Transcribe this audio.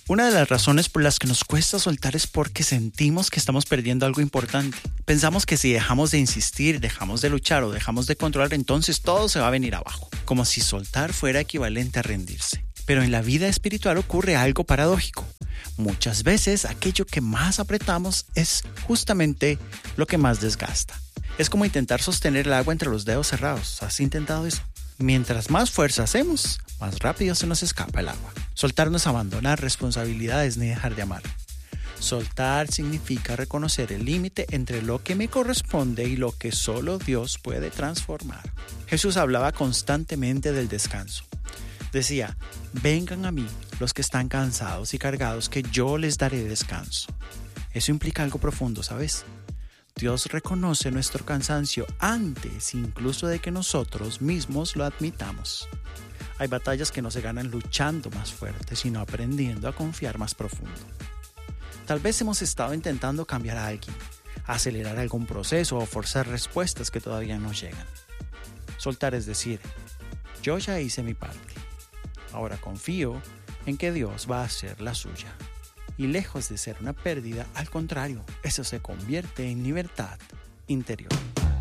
Una de las razones por las que nos cuesta soltar es porque sentimos que estamos perdiendo algo importante. Pensamos que si dejamos de insistir, dejamos de luchar o dejamos de controlar, entonces todo se va a venir abajo, como si soltar fuera equivalente a rendirse. Pero en la vida espiritual ocurre algo paradójico. Muchas veces aquello que más apretamos es justamente lo que más desgasta. Es como intentar sostener el agua entre los dedos cerrados. ¿Has intentado eso? Mientras más fuerza hacemos, más rápido se nos escapa el agua. Soltar no es abandonar responsabilidades ni dejar de amar. Soltar significa reconocer el límite entre lo que me corresponde y lo que solo Dios puede transformar. Jesús hablaba constantemente del descanso. Decía, vengan a mí los que están cansados y cargados, que yo les daré descanso. Eso implica algo profundo, ¿sabes? Dios reconoce nuestro cansancio antes incluso de que nosotros mismos lo admitamos. Hay batallas que no se ganan luchando más fuerte, sino aprendiendo a confiar más profundo. Tal vez hemos estado intentando cambiar a alguien, acelerar algún proceso o forzar respuestas que todavía no llegan. Soltar es decir, yo ya hice mi parte. Ahora confío en que Dios va a hacer la suya. Y lejos de ser una pérdida, al contrario, eso se convierte en libertad interior.